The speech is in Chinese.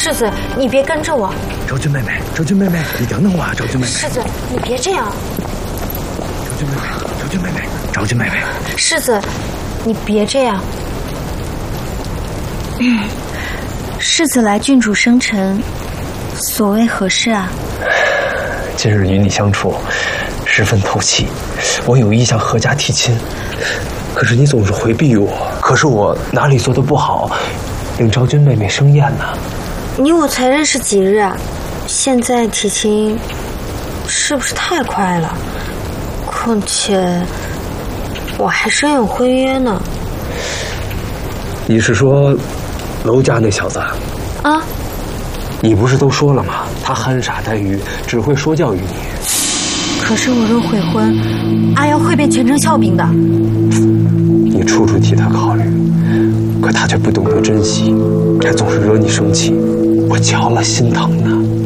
世子，你别跟着我。 昭君妹妹，昭君妹妹，你等等我啊，昭君妹妹。 世子，你别这样。 昭君妹妹，昭君妹妹，昭君妹妹。 世子，你别这样。 世子来郡主生辰，所谓何事啊？ 今日与你相处，十分透气。我有意向阖家提亲，可是你总是回避我。可是我哪里做得不好，令昭君妹妹生厌呢？ 你我才认识几日啊？现在提亲，是不是太快了？况且我还身有婚约呢。 你是说娄家那小子？ 啊？ 你不是都说了吗？他憨傻待鱼，只会说教于你。 可是我若悔婚，阿瑶会变全城笑柄的。 你处处替他考虑，可他却不懂得珍惜，还总是惹你生气，我瞧了心疼呢。